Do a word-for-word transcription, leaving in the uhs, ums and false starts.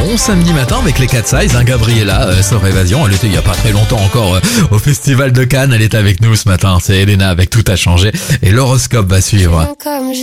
bon samedi matin avec les quatre Size, hein, Gabriella, euh, sur Évasion. Elle était il y a pas très longtemps encore euh, au Festival de Cannes. Elle est avec nous ce matin. C'est Elena avec Tout a changé. Et l'horoscope va suivre.